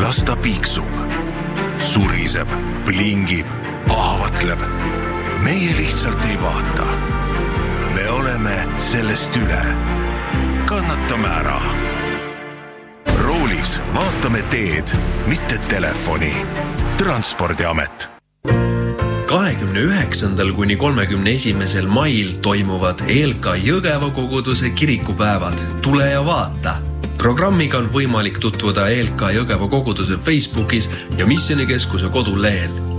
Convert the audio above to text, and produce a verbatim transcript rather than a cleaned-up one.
las ta piiksub, suriseb, plingib, ahvatleb. Meie lihtsalt ei vaata. Me oleme sellest üle. Kannatame ära. Roolis vaatame teed, mitte telefoni. Transpordiamet. kahekümne üheksandal kuni kolmekümne esimesel mail toimuvad Eelka Jõgeva koguduse kirikupäevad. Tule ja vaata! Programmiga on võimalik tutvuda Eelka Jõgeva koguduse Facebookis ja Missionikeskuse kodulehel.